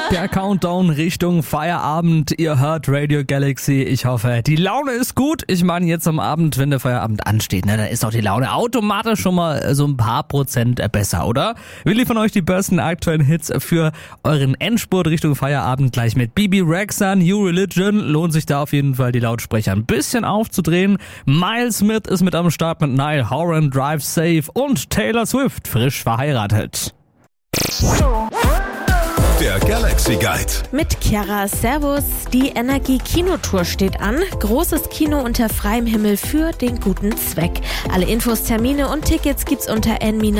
Der Countdown Richtung Feierabend. Ihr hört Radio Galaxy. Ich hoffe, die Laune ist gut. Ich meine, jetzt am Abend, wenn der Feierabend ansteht, da ist auch die Laune automatisch schon mal so ein paar Prozent besser, oder? Wir liefern euch die besten aktuellen Hits für euren Endspurt Richtung Feierabend gleich mit Bibi Rexha, New Religion. Lohnt sich da auf jeden Fall, die Lautsprecher ein bisschen aufzudrehen. Miles Smith ist mit am Start mit Niall Horan, Drive Safe und Taylor Swift, frisch verheiratet. Der Galaxy Guide. Mit Chiara, Servus. Die Energie-Kinotour steht an. Großes Kino unter freiem Himmel für den guten Zweck. Alle Infos, Termine und Tickets gibt's unter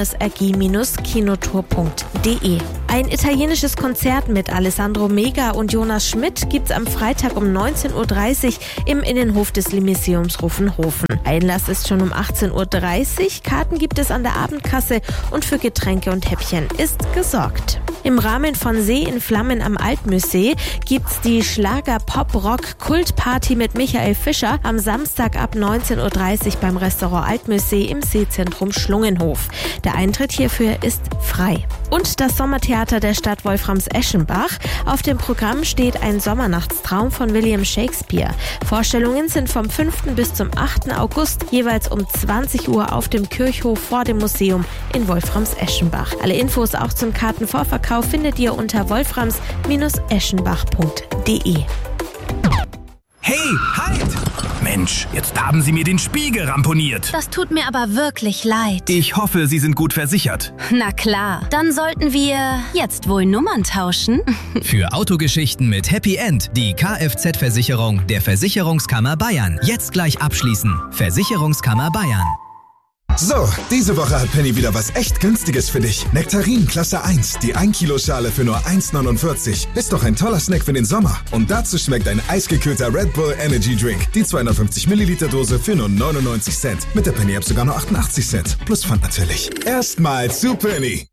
n-rg-kinotour.de. Ein italienisches Konzert mit Alessandro Mega und Jonas Schmidt gibt's am Freitag um 19.30 Uhr im Innenhof des Lyceums Ruffenhofen. Einlass ist schon um 18.30 Uhr. Karten gibt es an der Abendkasse und für Getränke und Häppchen ist gesorgt. Im Rahmen von See in Flammen am Altmühlsee gibt's die Schlager-Pop-Rock-Kultparty mit Michael Fischer am Samstag ab 19.30 Uhr beim Restaurant Altmühlsee im Seezentrum Schlungenhof. Der Eintritt hierfür ist frei. Und das Sommertheater der Stadt Wolframs-Eschenbach. Auf dem Programm steht ein Sommernachtstraum von William Shakespeare. Vorstellungen sind vom 5. bis zum 8. August jeweils um 20 Uhr auf dem Kirchhof vor dem Museum in Wolframs-Eschenbach. Alle Infos auch zum Kartenvorverkauf findet ihr unter wolframs-eschenbach.de. Hey, halt! Mensch, jetzt haben Sie mir den Spiegel ramponiert. Das tut mir aber wirklich leid. Ich hoffe, Sie sind gut versichert. Na klar, dann sollten wir jetzt wohl Nummern tauschen. Für Autogeschichten mit Happy End die Kfz-Versicherung der Versicherungskammer Bayern. Jetzt gleich abschließen. Versicherungskammer Bayern. So, diese Woche hat Penny wieder was echt Günstiges für dich. Nektarin Klasse 1, die 1 Kilo Schale für nur 1,49. Ist doch ein toller Snack für den Sommer. Und dazu schmeckt ein eisgekühlter Red Bull Energy Drink. Die 250 Milliliter Dose für nur 99 Cent. Mit der Penny App sogar nur 88 Cent. Plus Pfand natürlich. Erstmal zu Penny.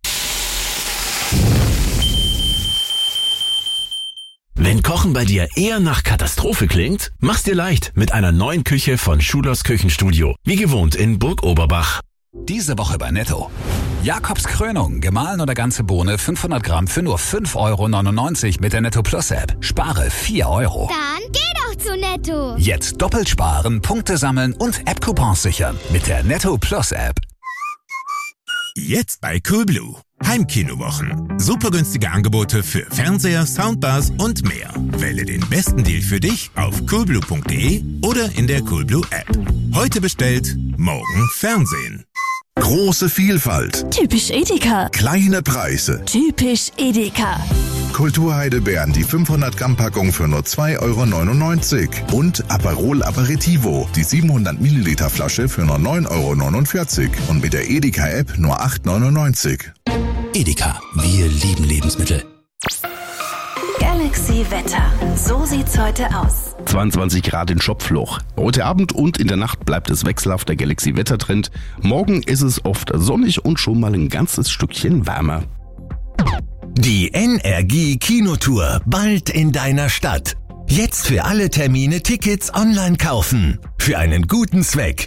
Wenn Kochen bei dir eher nach Katastrophe klingt, mach's dir leicht mit einer neuen Küche von Schulers Küchenstudio. Wie gewohnt in Burg Oberbach. Diese Woche bei Netto. Jakobs Krönung, gemahlen oder ganze Bohne, 500 Gramm für nur 5,99 € mit der Netto Plus App. Spare 4 €. Dann geh doch zu Netto. Jetzt doppelt sparen, Punkte sammeln und App-Coupons sichern mit der Netto Plus App. Jetzt bei Coolblue. Heimkinowochen. Super günstige Angebote für Fernseher, Soundbars und mehr. Wähle den besten Deal für dich auf coolblue.de oder in der Coolblue App. Heute bestellt, morgen Fernsehen. Große Vielfalt. Typisch Edeka. Kleine Preise. Typisch Edeka. Kulturheidelbeeren, die 500 Gramm Packung für nur 2,99 € und Aperol Aperitivo, die 700 Milliliter Flasche für nur 9,49 € und mit der Edeka App nur 8,99 €. Edeka, wir lieben Lebensmittel. Galaxy Wetter. So sieht's heute aus. 22 Grad in Schopfloch. Heute Abend und in der Nacht bleibt es wechselhaft der Galaxy-Wettertrend. Morgen ist es oft sonnig und schon mal ein ganzes Stückchen wärmer. Die NRG Kinotour bald in deiner Stadt. Jetzt für alle Termine Tickets online kaufen. Für einen guten Zweck.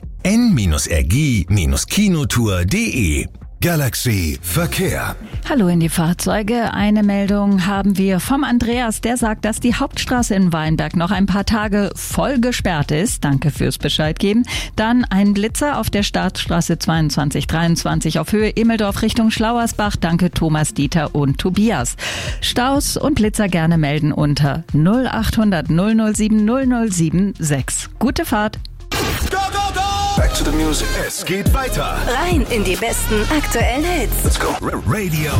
n-rg-kinotour.de. Galaxy Verkehr. Hallo in die Fahrzeuge. Eine Meldung haben wir vom Andreas, der sagt, dass die Hauptstraße in Weinberg noch ein paar Tage voll gesperrt ist. Danke fürs Bescheid geben. Dann ein Blitzer auf der Staatsstraße 2223 auf Höhe Immeldorf Richtung Schlauersbach. Danke Thomas, Dieter und Tobias. Staus und Blitzer gerne melden unter 0800 007 007 6. Gute Fahrt. Back to the music. Es geht weiter. Rein in die besten aktuellen Hits. Let's go. Radio